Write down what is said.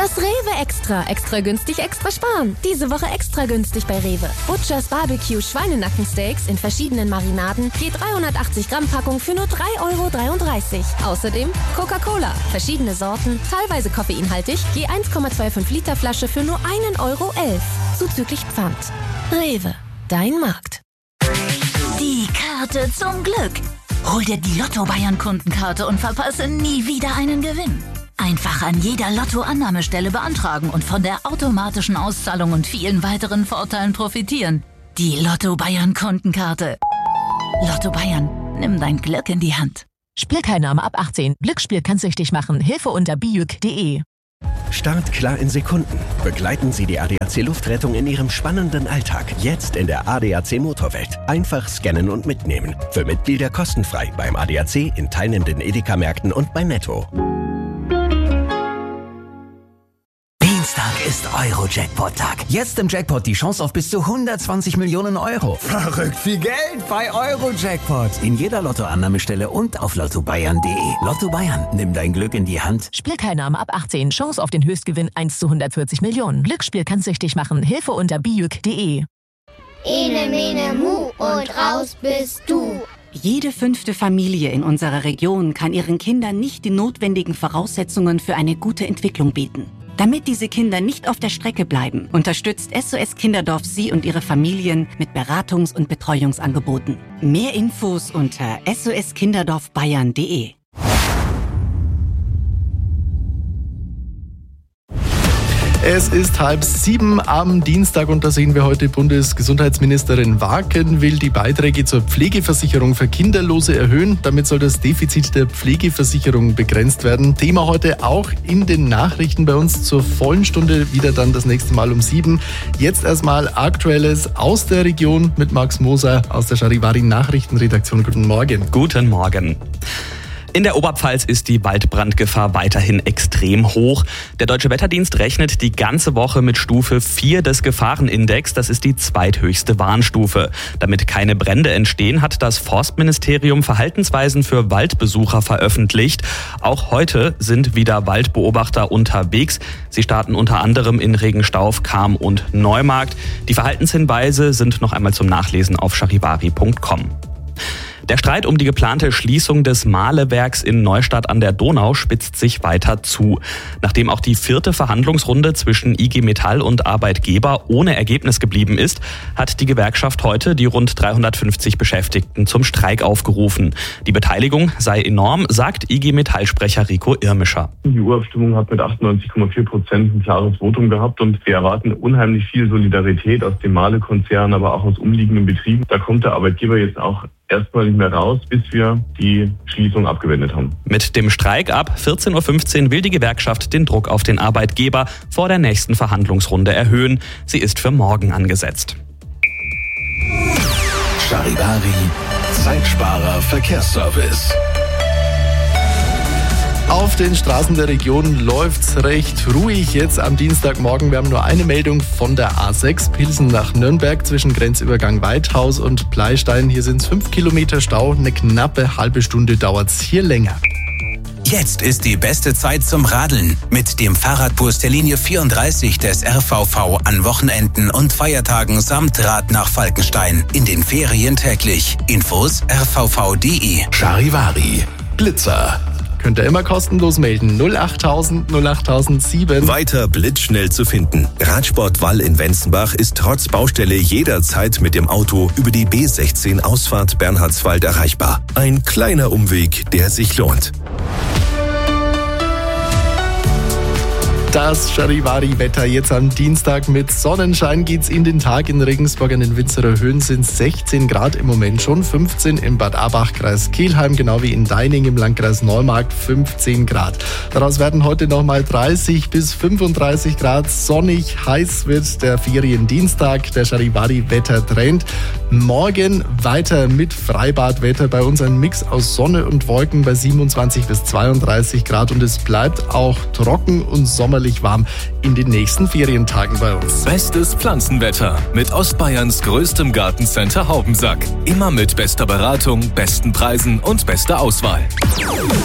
Das Rewe Extra. Extra günstig, extra sparen. Diese Woche extra günstig bei Rewe. Butchers Barbecue Schweinenackensteaks in verschiedenen Marinaden. Je 380 Gramm Packung für nur 3,33 €. Außerdem Coca-Cola. Verschiedene Sorten, teilweise koffeinhaltig. Je 1,25 Liter Flasche für nur 1,11 €. Zuzüglich Pfand. Rewe. Dein Markt. Die Karte zum Glück. Hol dir die Lotto-Bayern-Kundenkarte und verpasse nie wieder einen Gewinn. Einfach an jeder Lotto-Annahmestelle beantragen und von der automatischen Auszahlung und vielen weiteren Vorteilen profitieren. Die Lotto-Bayern-Kundenkarte. Lotto Bayern, nimm dein Glück in die Hand. Spielteilnahme ab 18. Glücksspiel kann süchtig machen. Hilfe unter biüc.de. Startklar in Sekunden. Begleiten Sie die ADAC Luftrettung in Ihrem spannenden Alltag. Jetzt in der ADAC Motorwelt. Einfach scannen und mitnehmen. Für Mitglieder kostenfrei beim ADAC, in teilnehmenden Edeka-Märkten und bei Netto. Dienstag ist Euro-Jackpot-Tag. Jetzt im Jackpot die Chance auf bis zu 120 Millionen €. Verrückt viel Geld bei Euro-Jackpot. In jeder Lottoannahmestelle und auf lottobayern.de. Lotto Bayern, nimm dein Glück in die Hand. Spielteilnahme ab 18. Chance auf den Höchstgewinn 1 zu 140 Millionen. Glücksspiel kann süchtig machen. Hilfe unter biüc.de. Ene, mene, mu und raus bist du. Jede 5. Familie in unserer Region kann ihren Kindern nicht die notwendigen Voraussetzungen für eine gute Entwicklung bieten. Damit diese Kinder nicht auf der Strecke bleiben, unterstützt SOS Kinderdorf Sie und Ihre Familien mit Beratungs- und Betreuungsangeboten. Mehr Infos unter soskinderdorfbayern.de. Es ist 6:30 am Dienstag und da sehen wir heute, Bundesgesundheitsministerin Waken will die Beiträge zur Pflegeversicherung für Kinderlose erhöhen. Damit soll das Defizit der Pflegeversicherung begrenzt werden. Thema heute auch in den Nachrichten bei uns zur vollen Stunde, wieder dann das nächste Mal um 7. Jetzt erstmal Aktuelles aus der Region mit Max Moser aus der Charivari Nachrichtenredaktion. Guten Morgen. Guten Morgen. In der Oberpfalz ist die Waldbrandgefahr weiterhin extrem hoch. Der Deutsche Wetterdienst rechnet die ganze Woche mit Stufe 4 des Gefahrenindex. Das ist die zweithöchste Warnstufe. Damit keine Brände entstehen, hat das Forstministerium Verhaltensweisen für Waldbesucher veröffentlicht. Auch heute sind wieder Waldbeobachter unterwegs. Sie starten unter anderem in Regenstauf, Cham und Neumarkt. Die Verhaltenshinweise sind noch einmal zum Nachlesen auf charivari.com. Der Streit um die geplante Schließung des Mahlewerks in Neustadt an der Donau spitzt sich weiter zu. Nachdem auch die 4. Verhandlungsrunde zwischen IG Metall und Arbeitgeber ohne Ergebnis geblieben ist, hat die Gewerkschaft heute die rund 350 Beschäftigten zum Streik aufgerufen. Die Beteiligung sei enorm, sagt IG Metall-Sprecher Rico Irmischer. Die Urabstimmung hat mit 98,4% ein klares Votum gehabt und wir erwarten unheimlich viel Solidarität aus dem Mahle-Konzern, aber auch aus umliegenden Betrieben. Da kommt der Arbeitgeber jetzt auch erstmal nicht mehr raus, bis wir die Schließung abgewendet haben. Mit dem Streik ab 14:15 Uhr will die Gewerkschaft den Druck auf den Arbeitgeber vor der nächsten Verhandlungsrunde erhöhen. Sie ist für morgen angesetzt. Charivari, Zeitsparer Verkehrsservice. Auf den Straßen der Region läuft's recht ruhig jetzt am Dienstagmorgen. Wir haben nur eine Meldung von der A6 Pilsen nach Nürnberg zwischen Grenzübergang Weithaus und Pleistein. Hier sind's 5 Kilometer Stau. Eine knappe halbe Stunde dauert's hier länger. Jetzt ist die beste Zeit zum Radeln mit dem Fahrradbus der Linie 34 des RVV an Wochenenden und Feiertagen samt Rad nach Falkenstein. In den Ferien täglich. Infos rvv.de. Charivari, Blitzer. Könnt ihr immer kostenlos melden. 08000 08007. Weiter blitzschnell zu finden. Radsport Wall in Wenzenbach ist trotz Baustelle jederzeit mit dem Auto über die B16 Ausfahrt Bernhardswald erreichbar. Ein kleiner Umweg, der sich lohnt. Das Charivari-Wetter jetzt am Dienstag mit Sonnenschein geht's in den Tag. In Regensburg an den Winzerer Höhen sind 16 Grad im Moment schon, 15 im Bad Abach, Kreis Kelheim, genau wie in Deining im Landkreis Neumarkt 15 Grad. Daraus werden heute nochmal 30 bis 35 Grad. Sonnig, heiß wird der Feriendienstag. Der Charivari-Wetter-Trend. Morgen weiter mit Freibadwetter. Bei uns ein Mix aus Sonne und Wolken bei 27 bis 32 Grad. Und es bleibt auch trocken und sommerlich warm in den nächsten Ferientagen bei uns. Bestes Pflanzenwetter mit Ostbayerns größtem Gartencenter Haubensack. Immer mit bester Beratung, besten Preisen und bester Auswahl.